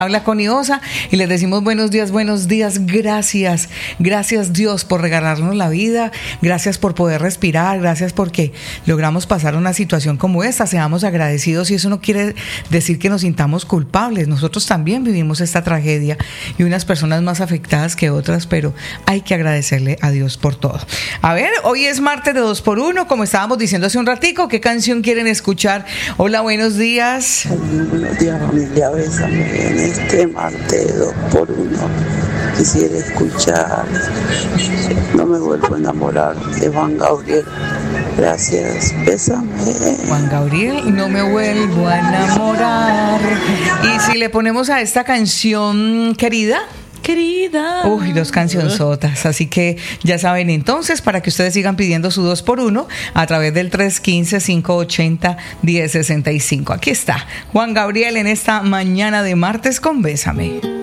Habla con Iosa y les decimos buenos días, gracias Dios por regalarnos la vida, gracias por poder respirar, gracias porque logramos pasar una situación como esta, seamos agradecidos y eso no quiere decir que nos sintamos culpables, nosotros también vivimos esta tragedia y unas personas más afectadas que otras, pero hay que agradecerle a Dios por todo. A ver, hoy es martes de 2x1, como estábamos diciendo hace un ratico, ¿qué canción quieren escuchar? Hola, buenos días. Buenos días, familia, bésame en este martes 2x1. Quisiera escuchar No me vuelvo a enamorar de Juan Gabriel. Gracias, bésame. Juan Gabriel, no me vuelvo a enamorar. Y si le ponemos a esta canción, querida. Uy, dos cancionzotas. Así que ya saben entonces, para que ustedes sigan pidiendo su 2x1 a través del 315-580-1065. Aquí está Juan Gabriel en esta mañana de martes con Bésame.